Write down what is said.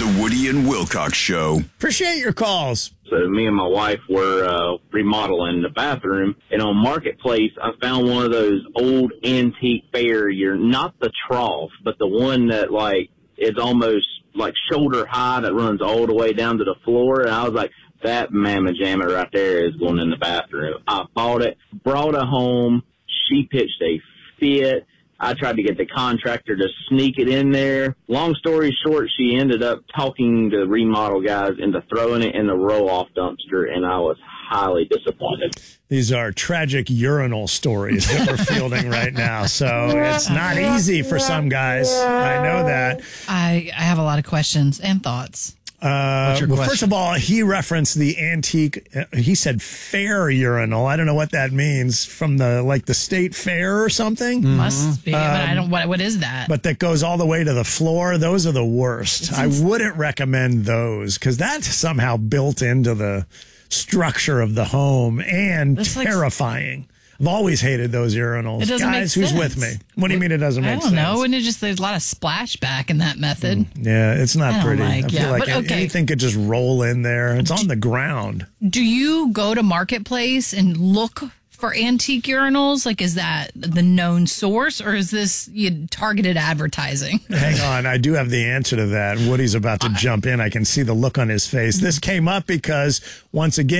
The Woody and Wilcox Show. Appreciate your calls. So me and my wife were remodeling the bathroom, and on Marketplace, I found one of those old antique barrier, not the trough, but the one that like is almost like shoulder high that runs all the way down to the floor. And I was like, that mamma jamma right there is going in the bathroom. I bought it, brought it home. She pitched a fit. I tried to get the contractor to sneak it in there. Long story short, she ended up talking the remodel guys into throwing it in the roll-off dumpster, and I was highly disappointed. These are tragic urinal stories that we're fielding right now, so it's not easy for some guys. I know that. I have a lot of questions and thoughts. First of all, he referenced the antique. He said fair urinal. I don't know what that means. From the state fair or something. Must be, but I don't. What is that? But that goes all the way to the floor. Those are the worst. I wouldn't recommend those because that's somehow built into the structure of the home and that's terrifying. I've always hated those urinals. It doesn't Guys, make who's sense. with me? What do you mean it doesn't make sense? I don't know. And there's a lot of splashback in that method. Yeah, it's not pretty. I feel like but anything could just roll in there. It's on the ground. Do you go to Marketplace and look for antique urinals? Like, is that the known source, or is this targeted advertising? Hang on. I do have the answer to that. Woody's about to jump in. I can see the look on his face. This came up because, once again,